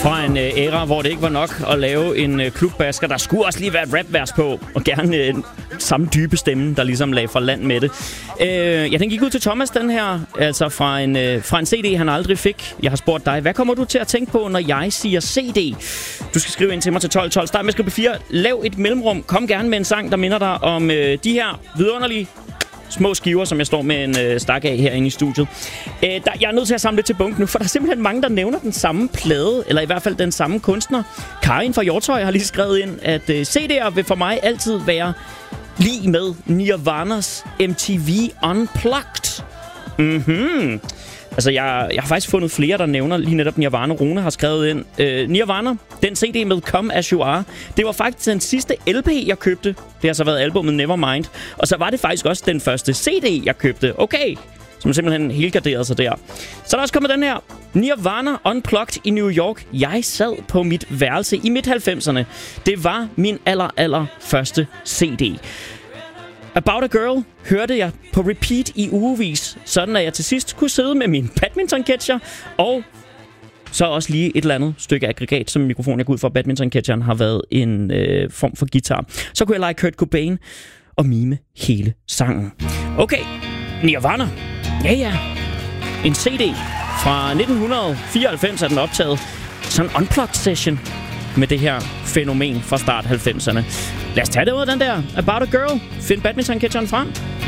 Fra en æra, hvor det ikke var nok at lave en klubbasker. Der skulle også lige være et rapvers på, og gerne samme dybe stemme, der ligesom lagde fra land med det. Ja, den gik ud til Thomas, den her, altså fra en CD, han aldrig fik. Jeg har spurgt dig, hvad kommer du til at tænke på, når jeg siger CD? Du skal skrive ind til mig til 1212. Start med at skrive P4. Lav et mellemrum. Kom gerne med en sang, der minder dig om de her vidunderlige små skiver, som jeg står med en stak af herinde i studiet. Jeg er nødt til at samle lidt til bunken nu, for der er simpelthen mange, der nævner den samme plade, eller i hvert fald den samme kunstner. Karin fra Hjortøj har lige skrevet ind, at CD'er vil for mig altid være lige med Nirvanas MTV Unplugged. Altså, jeg har faktisk fundet flere, der nævner lige netop Nirvana. Rune har skrevet ind. Nirvana, den CD med Come As You Are, det var faktisk den sidste LP, jeg købte. Det har så været albumet Nevermind. Og så var det faktisk også den første CD, jeg købte. Okay, som simpelthen helgarderede sig der. Så er der også kommet den her. Nirvana Unplugged i New York. Jeg sad på mit værelse i midt-90'erne. Det var min aller første CD. About a Girl hørte jeg på repeat i ugevis, sådan at jeg til sidst kunne sidde med min badminton-catcher, og så også lige et eller andet stykke aggregat som mikrofon. Jeg går ud fra, at badminton-catcheren har været en form for guitar. Så kunne jeg lege Kurt Cobain og mime hele sangen. Okay, Nirvana. Ja. En CD fra 1994 er den optaget. Sådan en unplugged session med det her fænomen fra start 90'erne. Lad os tage det ud af den der About a Girl. Find badminton-catcheren frem.